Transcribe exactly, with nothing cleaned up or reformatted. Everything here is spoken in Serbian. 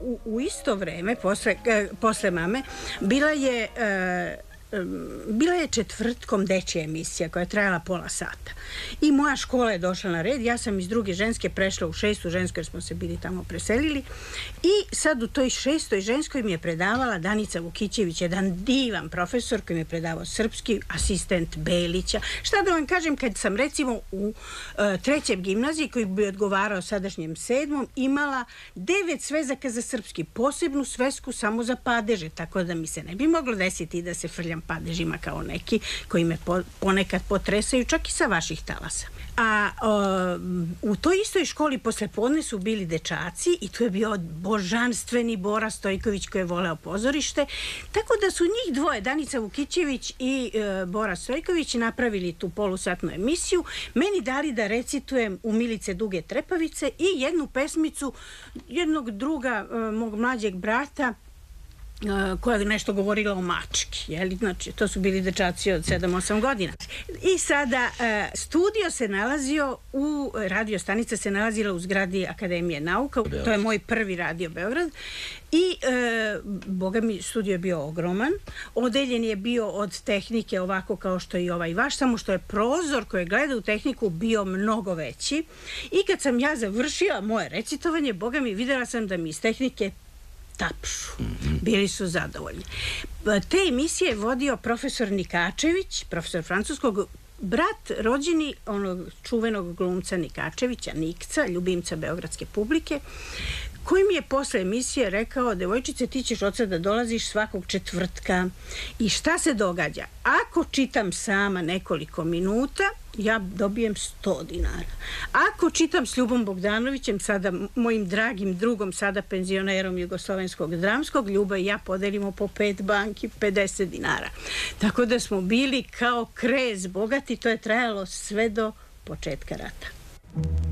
u, u isto vreme, posle, posle mame, bila je... bila je četvrtkom dečja emisija koja je trajala pola sata. I moja škola je došla na red. Ja sam iz druge ženske prešla u šestu žensku jer smo se bili tamo preselili. I sad u toj šestoj ženskoj mi je predavala Danica Vukićević, jedan divan profesor koji mi je predavao srpski, asistent Belića. Šta da vam kažem, kad sam recimo u uh, trećem gimnaziji, koji bi odgovarao sadašnjem sedmom, imala devet svezaka za srpski, posebnu svezku samo za padeže, tako da mi se ne bi moglo desiti da se frljam padežima kao neki koji me po, ponekad potresaju čak i sa vaših talasa. A o, u toj istoj školi posle podne su bili dečaci i tu je bio božanstveni Bora Stojković koji je voleo pozorište, tako da su njih dvoje, Danica Vukićević i e, Bora Stojković, napravili tu polusatnu emisiju, meni dali da recitujem U Milice duge trepavice i jednu pesmicu jednog druga, e, mog mlađeg brata, koja je nešto govorila o mački, jeli? Znači, to su bili dečaci od sedam osam godina. I sada, studio se nalazio u, radio stanica se nalazila u zgradi Akademije nauka, to je moj prvi radio Beograd, i e, boga mi, studio je bio ogroman, odeljen je bio od tehnike ovako kao što je i ovaj vaš, samo što je prozor koji gleda u tehniku bio mnogo veći, i kad sam ja završila moje recitovanje, boga mi, videla sam da mi iz tehnike tapšu. Bili su zadovoljni. Te emisije je vodio profesor Nikačević, profesor francuskog, brat rođeni onog čuvenog glumca Nikačevića, Nikca, ljubimca beogradske publike, koji mi je posle emisije rekao: devojčice, ti ćeš od sada dolaziš svakog četvrtka. I šta se događa? Ako čitam sama nekoliko minuta, ja dobijem sto dinara. Ako čitam s Ljubom Bogdanovićem, sada mojim dragim drugom, sada penzionerom Jugoslovenskog dramskog, Ljuba i ja podelimo po pet banki, pedeset dinara. Tako da smo bili kao krez bogati, to je trajalo sve do početka rata.